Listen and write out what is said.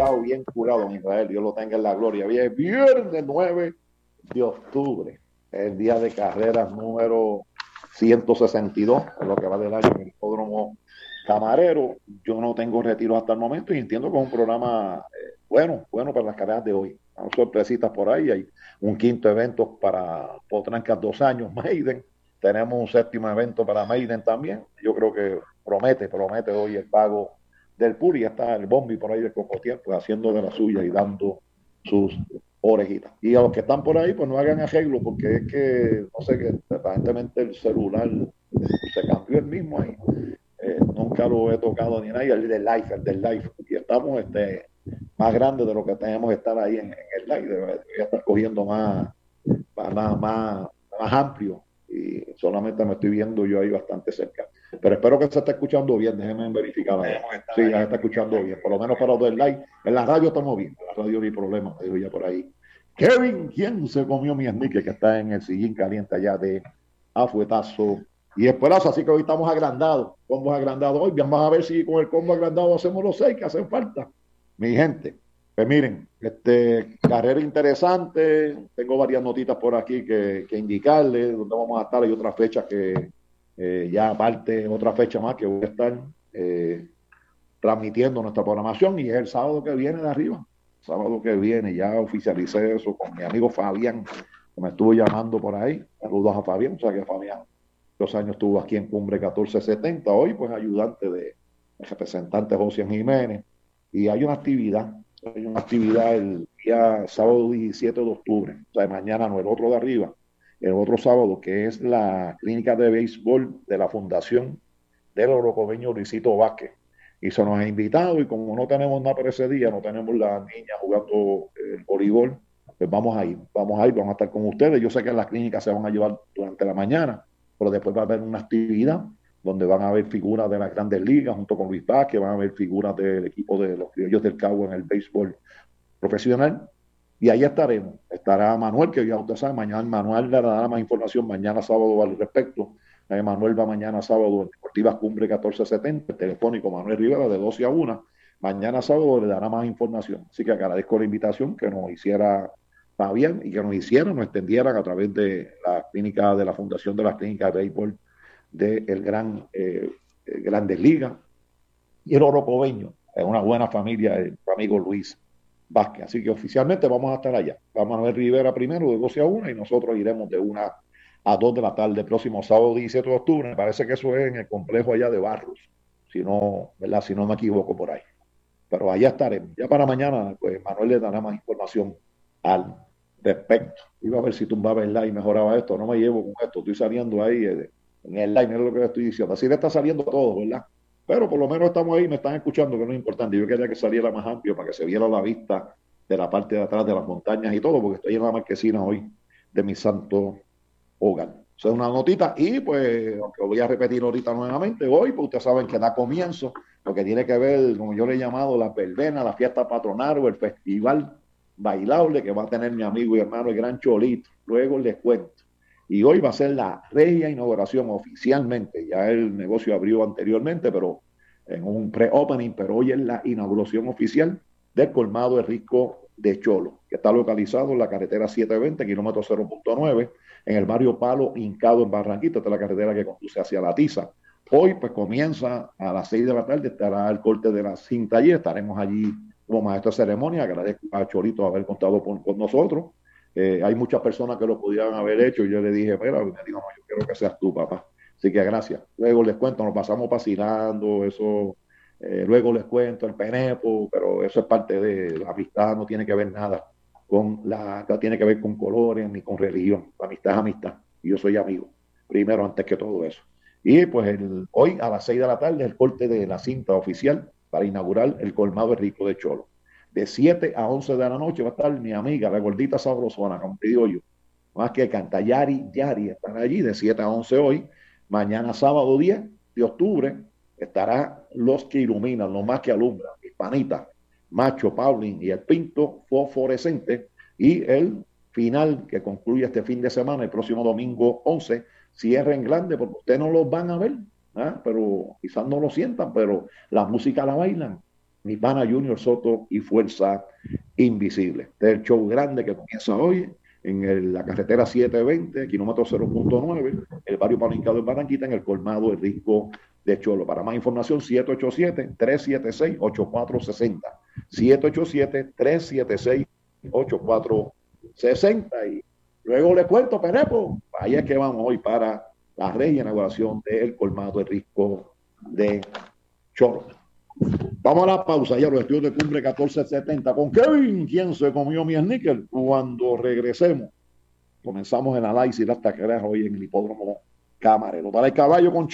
bien curado, don Israel, Dios lo tenga en la gloria. Hoy es viernes 9 de octubre, el día de carreras número 162, en lo que va del año en el hipódromo Camarero. Yo no tengo retiro hasta el momento y entiendo que es un programa bueno para las carreras de hoy. Hay sorpresitas por ahí, hay un quinto evento para Potrancas 2 años, Maiden. Tenemos un séptimo evento para Maiden también. Yo creo que promete hoy el pago del Puri. Ya está el Bombi por ahí de Cocotier, pues haciendo de la suya y dando sus orejitas. Y a los que están por ahí, pues no hagan arreglo, porque es que, no sé, que aparentemente el celular se cambió el mismo ahí. Nunca lo he tocado ni nada. Y el del live. Y estamos más grande de lo que tenemos que estar ahí en el live. Debería estar cogiendo más amplio. Y solamente me estoy viendo yo ahí bastante cerca. Pero espero que se esté escuchando bien. Déjenme verificar ahí. Sí, ya se está escuchando bien. Por lo menos para los del live. En la radio estamos bien. En la radio no hay problema. Me dijo ya por ahí. Kevin, ¿quién se comió mi sneaker? Que está en el sillín caliente allá de Afuetazo y Esperazo? Así que hoy estamos agrandados. Combos agrandados hoy. Vamos a ver si con el combo agrandado hacemos los 6 que hacen falta. Mi gente. Pues miren, carrera interesante. Tengo varias notitas por aquí que indicarles dónde vamos a estar. Hay otras fechas que ya aparte, otra fecha más que voy a estar transmitiendo nuestra programación y es el sábado que viene de arriba. Sábado que viene ya oficialicé eso con mi amigo Fabián, que me estuvo llamando por ahí. Saludos a Fabián, o sea que Fabián 2 años estuvo aquí en Cumbre 1470, hoy pues ayudante de representante José Jiménez. Y hay una actividad el día sábado 17 de octubre, o sea, mañana no, el otro de arriba, el otro sábado, que es la clínica de béisbol de la Fundación del Orocobeño Luisito Vázquez. Y se nos ha invitado, y como no tenemos nada para ese día, no tenemos las niñas jugando voleibol, pues vamos a ir, vamos a estar con ustedes. Yo sé que las clínicas se van a llevar durante la mañana, pero después va a haber una actividad donde van a haber figuras de las grandes ligas junto con Luis Vázquez, van a haber figuras del equipo de los Criollos del Cabo en el béisbol profesional. Y ahí estaremos. Estará Manuel, que ya usted sabe, mañana Manuel le dará más información mañana sábado al respecto. Manuel va mañana sábado en Deportivas Cumbre 1470, el telefónico Manuel Rivera de 12 a 1. Mañana sábado le dará más información. Así que agradezco la invitación que nos hiciera Fabián y que nos extendieran a través de la clínica de la Fundación de las Clínicas de Béisbol del Grandes Ligas y el Orocobeño. Es una buena familia, el amigo Luis Vázquez. Así que oficialmente vamos a estar allá. Va Manuel Rivera primero de 12 a 1 y nosotros iremos de 1 a 2 de la tarde, próximo sábado 17 de octubre. Me parece que eso es en el complejo allá de Barros, si no, ¿verdad? Si no me equivoco por ahí. Pero allá estaremos. Ya para mañana, pues Manuel le dará más información al respecto. Iba a ver si tumbaba el live y mejoraba esto. No me llevo con esto. Estoy saliendo ahí en el live, no es lo que le estoy diciendo. Así le está saliendo todo, ¿verdad? Pero por lo menos estamos ahí, me están escuchando, que no es importante. Yo quería que saliera más amplio para que se viera la vista de la parte de atrás de las montañas y todo, porque estoy en la marquesina hoy de mi santo hogar. Eso es una notita y pues, aunque lo voy a repetir ahorita nuevamente, hoy, pues ustedes saben que da comienzo lo que tiene que ver, como yo le he llamado, la verbena, la fiesta patronal o el festival bailable que va a tener mi amigo y hermano el Gran Cholito. Luego les cuento. Y hoy va a ser la regia inauguración oficialmente. Ya el negocio abrió anteriormente, pero en un pre-opening, pero hoy es la inauguración oficial del colmado de Risco de Cholo, que está localizado en la carretera 720, kilómetro 0.9, en el barrio Palo Hincado en Barranquita. Esta es la carretera que conduce hacia La Tiza. Hoy pues comienza a las 6 de la tarde, estará el corte de la cinta y estaremos allí como maestro de ceremonia. Agradezco a Cholito haber contado con nosotros. Hay muchas personas que lo pudieran haber hecho y yo le dije, mira, me dijo, no, yo quiero que seas tú, papá. Así que gracias. Luego les cuento, nos pasamos vacilando, eso, luego les cuento el penepo, pero eso es parte de la amistad, no tiene que ver nada no tiene que ver con colores ni con religión. La amistad es amistad y yo soy amigo, primero antes que todo eso. Y pues hoy a las 6 de la tarde el corte de la cinta oficial para inaugurar el colmado rico de Cholo. De 7 a 11 de la noche va a estar mi amiga, la gordita sabrosona, como te digo yo, más que canta Yari, están allí de 7 a 11 hoy. Mañana sábado 10 de octubre estará Los que Iluminan, los más que alumbran, Hispanita, Macho, Paulín y el Pinto Fosforescente. Y el final que concluye este fin de semana, el próximo domingo 11, cierre en grande, porque ustedes no los van a ver, pero quizás no lo sientan, pero la música la bailan. mi pana Junior Soto y Fuerza Invisible. Este es el show grande que comienza hoy en la carretera 720, kilómetro 0.9, el barrio Panincado de Barranquita, en el colmado El Risco de Cholo. Para más información, 787-376-8460. 787-376-8460. Y luego le cuento, Penepo, ahí es que vamos hoy para la reinauguración del colmado El Risco de Cholo. Vamos a la pausa ya, los estudios de Cumbre 1470 con Kevin, quien se comió mi sneaker. Cuando regresemos, comenzamos el análisis de hasta que hoy en el hipódromo Camarero. Para el caballo con